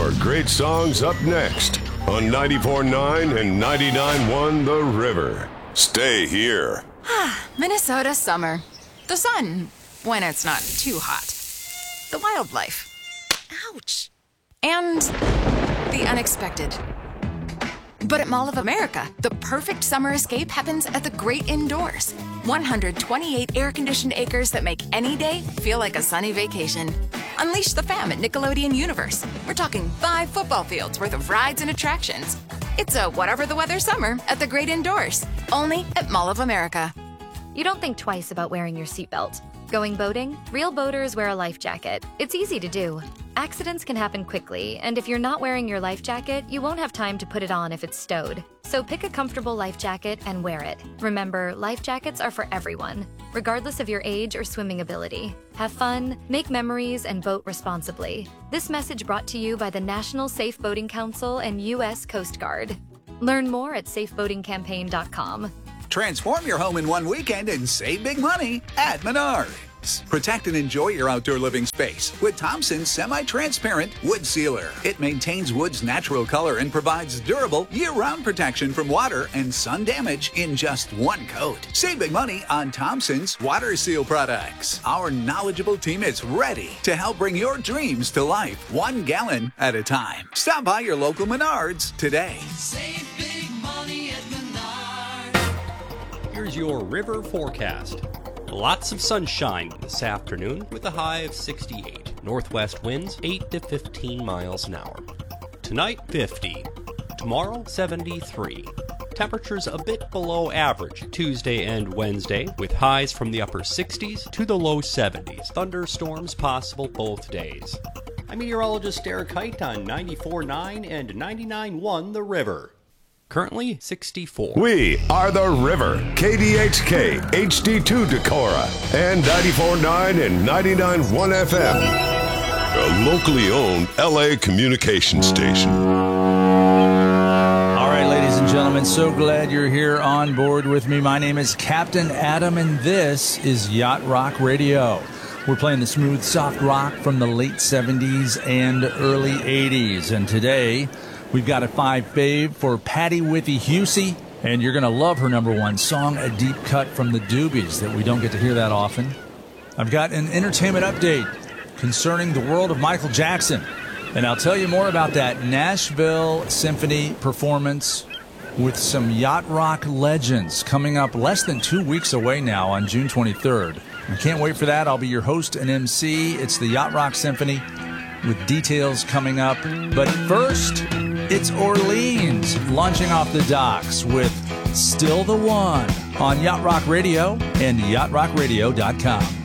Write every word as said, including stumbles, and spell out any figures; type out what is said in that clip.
more great songs up next on ninety-four point nine and ninety-nine point one The River. Stay here. Minnesota summer. The sun, when it's not too hot. The wildlife. Ouch. And the unexpected. But at Mall of America, the perfect summer escape happens at the great indoors. one hundred twenty-eight air-conditioned acres that make any day feel like a sunny vacation. Unleash the fam at Nickelodeon Universe. We're talking five football fields worth of rides and attractions. It's a whatever the weather summer at the great indoors. Only at Mall of America. You don't think twice about wearing your seatbelt. Going boating? Real boaters wear a life jacket. It's easy to do. Accidents can happen quickly, and if you're not wearing your life jacket, you won't have time to put it on if it's stowed. So pick a comfortable life jacket and wear it. Remember, life jackets are for everyone, regardless of your age or swimming ability. Have fun, make memories, and boat responsibly. This message brought to you by the National Safe Boating Council and U S Coast Guard. Learn more at safe boating campaign dot com. Transform your home in one weekend and save big money at Menards. Protect and enjoy your outdoor living space with Thompson's semi-transparent wood sealer. It maintains wood's natural color and provides durable year-round protection from water and sun damage in just one coat. Save big money on Thompson's water seal products. Our knowledgeable team is ready to help bring your dreams to life, one gallon at a time. Stop by your local Menards today. Save big money at Menards. Here's your river forecast. Lots of sunshine this afternoon with a high of sixty-eight. Northwest winds eight to fifteen miles an hour. Tonight, fifty. Tomorrow, seventy-three. Temperatures a bit below average Tuesday and Wednesday with highs from the upper sixties to the low seventies. Thunderstorms possible both days. I'm meteorologist Derek Height on ninety-four point nine and ninety-nine point one The River. Currently sixty-four. We are The River, K D H K, H D two Decorah, and ninety-four point nine and ninety-nine point one F M. A locally owned L A communication station. All right, ladies and gentlemen, so glad you're here on board with me. My name is Captain Adam, and this is Yacht Rock Radio. We're playing the smooth, soft rock from the late seventies and early eighties, and today we've got a five fave for Patty Withy-Husey, and you're going to love her number one song, A Deep Cut from the Doobies, that we don't get to hear that often. I've got an entertainment update concerning the world of Michael Jackson, and I'll tell you more about that Nashville Symphony performance with some yacht rock legends coming up less than two weeks away now on June twenty-third. I can't wait for that. I'll be your host and M C. It's the Yacht Rock Symphony with details coming up. But first, it's Orleans launching off the docks with Still the One on Yacht Rock Radio and yacht rock radio dot com.